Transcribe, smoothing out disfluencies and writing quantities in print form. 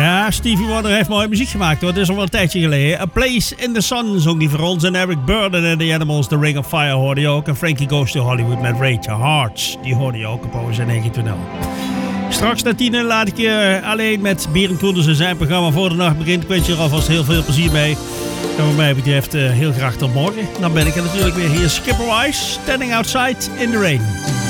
Ja, Stevie Wonder heeft mooie muziek gemaakt hoor. Dat is al wel een tijdje geleden. A Place in the Sun zong die voor ons. En Eric Burdon en The Animals, The Ring of Fire hoorde je ook. En Frankie Goes to Hollywood met Rachel Hearts. Die hoorde je ook op OZN 29. Straks na 10 laat ik je alleen met Berend Koenders en zijn programma voor de nacht begint. Ik wens je er alvast heel veel plezier mee. En wat mij betreft heel graag tot morgen. Dan ben ik er natuurlijk weer hier. Skipper Wise, Standing Outside in the Rain.